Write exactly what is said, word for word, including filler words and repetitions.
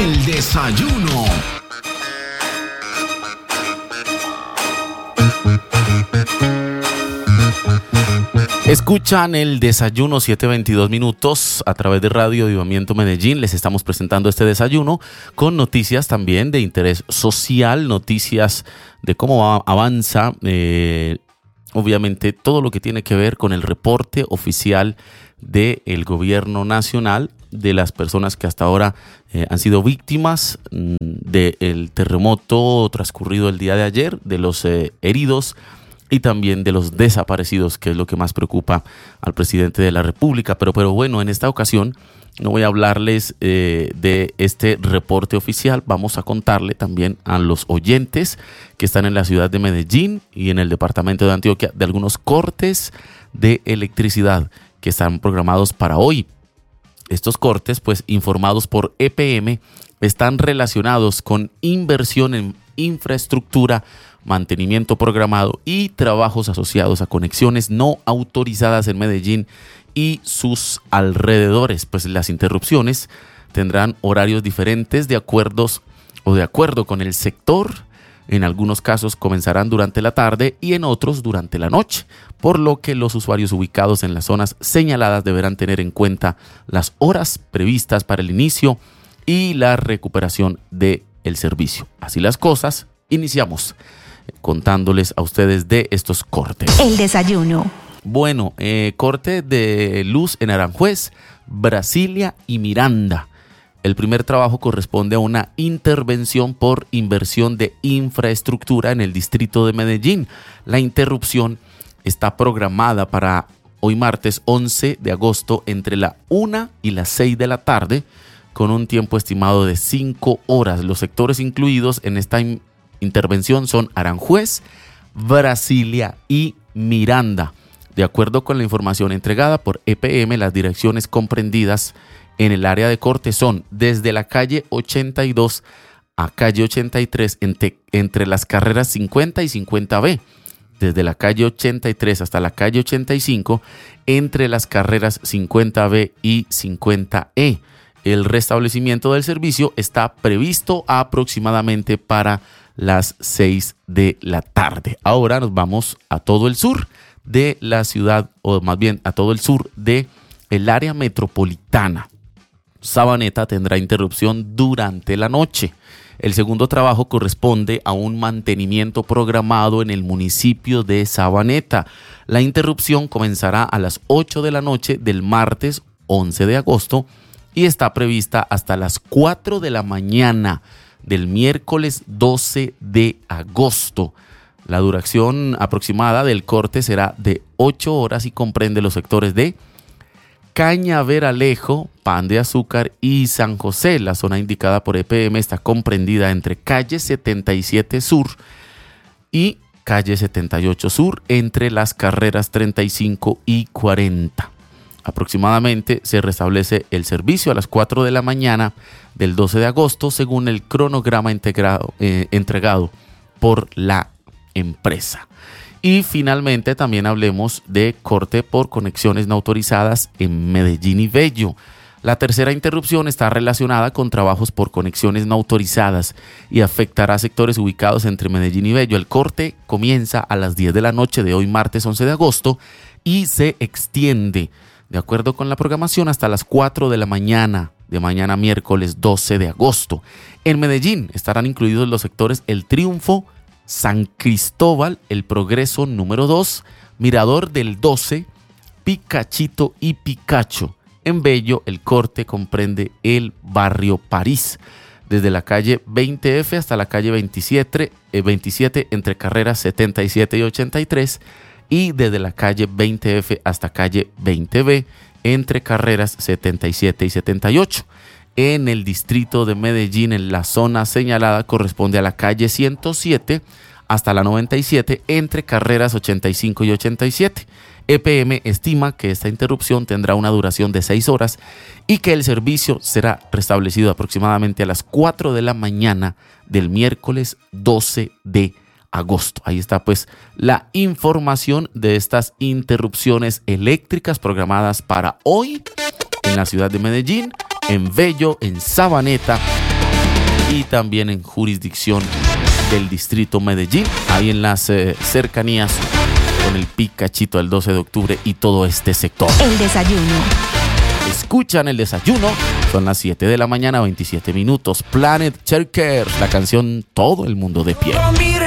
El desayuno. Escuchan el desayuno, siete veintidós minutos a través de Radio Avivamiento Medellín. Les estamos presentando este desayuno con noticias también de interés social, noticias de cómo avanza, eh, obviamente, todo lo que tiene que ver con el reporte oficial del gobierno nacional de las personas que hasta ahora eh, han sido víctimas mm, del terremoto transcurrido el día de ayer, de los eh, heridos y también de los desaparecidos, que es lo que más preocupa al presidente de la República. Pero, pero bueno, en esta ocasión no voy a hablarles eh, de este reporte oficial. Vamos a contarle también a los oyentes que están en la ciudad de Medellín y en el departamento de Antioquia de algunos cortes de electricidad que están programados para hoy. Estos cortes, pues informados por E P M, están relacionados con inversión en infraestructura, mantenimiento programado y trabajos asociados a conexiones no autorizadas en Medellín y sus alrededores. Pues las interrupciones tendrán horarios diferentes de acuerdos o de acuerdo con el sector. En algunos casos comenzarán durante la tarde y en otros durante la noche, por lo que los usuarios ubicados en las zonas señaladas deberán tener en cuenta las horas previstas para el inicio y la recuperación del servicio. Así las cosas, iniciamos contándoles a ustedes de estos cortes. El desayuno. Bueno, eh, corte de luz en Aranjuez, Brasilia y Miranda. El primer trabajo corresponde a una intervención por inversión de infraestructura en el distrito de Medellín. La interrupción está programada para hoy martes once de agosto entre la una y las seis de la tarde, con un tiempo estimado de cinco horas. Los sectores incluidos en esta in- intervención son Aranjuez, Brasilia y Miranda. De acuerdo con la información entregada por E P M, las direcciones comprendidas en el área de corte son desde la calle ochenta y dos a calle ochenta y tres entre, entre las carreras cincuenta y cincuenta B, desde la calle ochenta y tres hasta la calle ochenta y cinco entre las carreras cincuenta B y cincuenta E. El restablecimiento del servicio está previsto aproximadamente para las seis de la tarde. Ahora nos vamos a todo el sur de la ciudad, o más bien a todo el sur de el área metropolitana. Sabaneta tendrá interrupción durante la noche. El segundo trabajo corresponde a un mantenimiento programado en el municipio de Sabaneta. La interrupción comenzará a las ocho de la noche del martes once de agosto y está prevista hasta las cuatro de la mañana del miércoles doce de agosto. La duración aproximada del corte será de ocho horas y comprende los sectores de Cañaveralejo, Pan de Azúcar y San José. La zona indicada por E P M está comprendida entre calle setenta y siete Sur y calle setenta y ocho Sur, entre las carreras treinta y cinco y cuarenta. Aproximadamente se restablece el servicio a las cuatro de la mañana del doce de agosto, según el cronograma integrado, eh, entregado por la empresa. Y finalmente también hablemos de corte por conexiones no autorizadas en Medellín y Bello. La tercera interrupción está relacionada con trabajos por conexiones no autorizadas y afectará sectores ubicados entre Medellín y Bello. El corte comienza a las diez de la noche de hoy martes once de agosto y se extiende, de acuerdo con la programación, hasta las cuatro de la mañana de mañana miércoles doce de agosto. En Medellín estarán incluidos los sectores El Triunfo, San Cristóbal, El Progreso número dos, Mirador del doce, Picachito y Picacho. En Bello, el corte comprende el barrio París, desde la calle veinte F hasta la calle veintisiete, eh, veintisiete entre carreras setenta y siete y ochenta y tres, y desde la calle veinte F hasta calle veinte B entre carreras setenta y siete y setenta y ocho. En el distrito de Medellín, en la zona señalada, corresponde a la calle ciento siete hasta la noventa y siete entre carreras ochenta y cinco y ochenta y siete. E P M estima que esta interrupción tendrá una duración de seis horas y que el servicio será restablecido aproximadamente a las cuatro de la mañana del miércoles doce de agosto. Ahí está pues la información de estas interrupciones eléctricas programadas para hoy en la ciudad de Medellín, en Bello, en Sabaneta y también en jurisdicción del distrito Medellín, ahí en las eh, cercanías con el Picachito del doce de octubre y todo este sector. El desayuno. Escuchan el desayuno, son las siete de la mañana, veintisiete minutos. Planet Shakers, la canción Todo el mundo de pie.